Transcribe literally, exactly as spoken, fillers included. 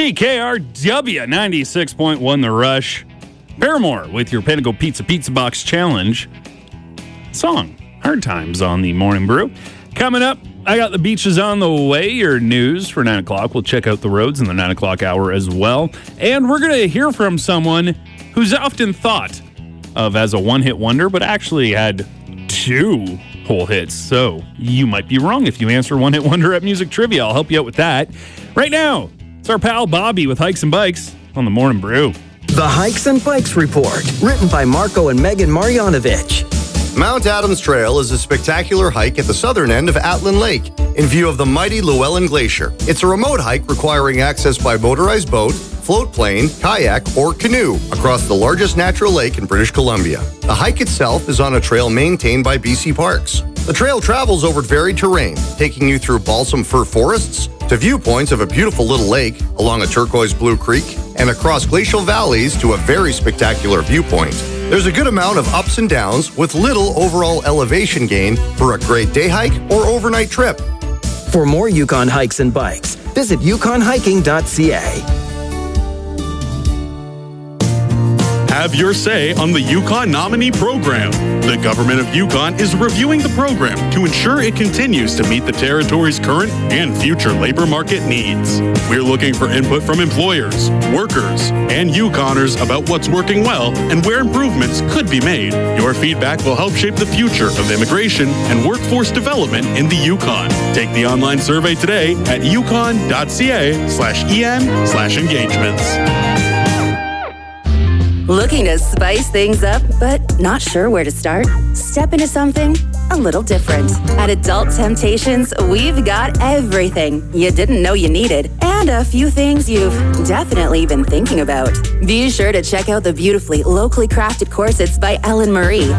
C K R W ninety-six point one The Rush. Paramore with your Pinnacle Pizza Pizza Box Challenge song. Hard Times on the Morning Brew. Coming up, I got the beaches on the way. Your news for nine o'clock. We'll check out the roads in the nine o'clock hour as well. And we're going to hear from someone who's often thought of as a one-hit wonder, but actually had two whole hits. So you might be wrong if you answer one-hit wonder at Music Trivia. I'll help you out with that. Right now, it's our pal Bobby with Hikes and Bikes on the Morning Brew. The Hikes and Bikes Report, written by Marco and Megan Marjanovic. Mount Adams Trail is a spectacular hike at the southern end of Atlin Lake, in view of the mighty Llewellyn Glacier. It's a remote hike requiring access by motorized boat, float plane, kayak, or canoe across the largest natural lake in British Columbia. The hike itself is on a trail maintained by B C Parks. The trail travels over varied terrain, taking you through balsam fir forests, to viewpoints of a beautiful little lake along a turquoise blue creek, and across glacial valleys to a very spectacular viewpoint. There's a good amount of ups and downs with little overall elevation gain for a great day hike or overnight trip. For more Yukon hikes and bikes, visit yukon hiking dot c a. Have your say on the Yukon Nominee Program. The Government of Yukon is reviewing the program to ensure it continues to meet the territory's current and future labor market needs. We're looking for input from employers, workers, and Yukoners about what's working well and where improvements could be made. Your feedback will help shape the future of immigration and workforce development in the Yukon. Take the online survey today at yukon dot c a slash en slash engagements. Looking to spice things up, but not sure where to start? Step into something a little different. At Adult Temptations, we've got everything you didn't know you needed, and a few things you've definitely been thinking about. Be sure to check out the beautifully locally crafted corsets by Ellen Marie.